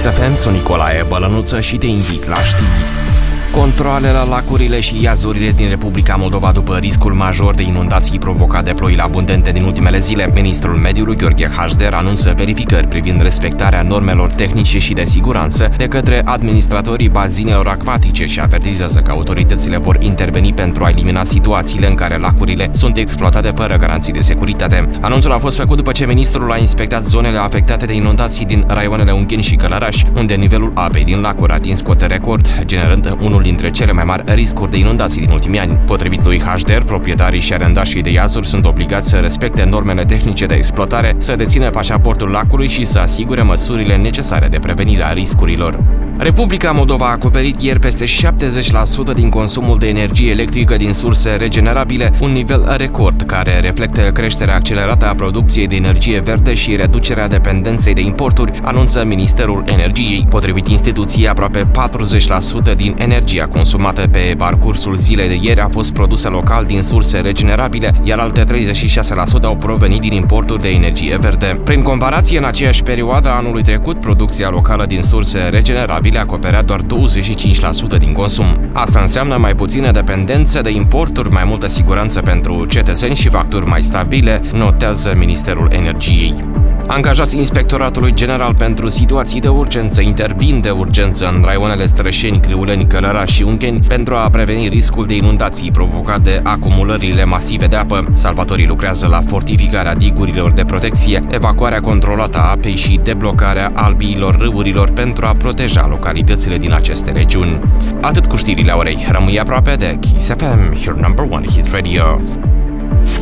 Kiss FM, sunt Nicolae Bălănuță și te invit la știri. Controale la lacurile și iazurile din Republica Moldova după riscul major de inundații provocat de ploile abundente din ultimele zile. Ministrul Mediului, Gheorghe Hașder, anunță verificări privind respectarea normelor tehnice și de siguranță de către administratorii bazinelor acvatice și avertizează că autoritățile vor interveni pentru a elimina situațiile în care lacurile sunt exploatate fără garanții de securitate. Anunțul a fost făcut după ce ministrul a inspectat zonele afectate de inundații din raioanele Ungheni și Călăraș, unde nivelul apei din lacuri a atins cote record, generând unul dintre cele mai mari riscuri de inundații din ultimii ani. Potrivit lui Hașder, proprietarii și arendașii de iazuri sunt obligați să respecte normele tehnice de exploatare, să dețină pașaportul lacului și să asigure măsurile necesare de prevenire a riscurilor. Republica Moldova a acoperit ieri peste 70% din consumul de energie electrică din surse regenerabile, un nivel record care reflectă creșterea accelerată a producției de energie verde și reducerea dependenței de importuri, anunță Ministerul Energiei. Potrivit instituției, aproape 40% din energia consumată pe parcursul zilei de ieri a fost produsă local din surse regenerabile, iar alte 36% au provenit din importuri de energie verde. Prin comparație, în aceeași perioadă a anului trecut, producția locală din surse regenerabile acoperea doar 25% din consum. Asta înseamnă mai puțină dependență de importuri, mai multă siguranță pentru cetățeni și facturi mai stabile, notează Ministerul Energiei. Angajații Inspectoratului General pentru Situații de Urgență intervin de urgență în raioanele Strășeni, Criuleni, Călăraș și Ungheni pentru a preveni riscul de inundații provocat de acumulările masive de apă. Salvatorii lucrează la fortificarea digurilor de protecție, evacuarea controlată a apei și deblocarea albiilor râurilor pentru a proteja localitățile din aceste regiuni. Atât cu știrile orei. Rămâi aproape de Kiss FM, your number one hit radio.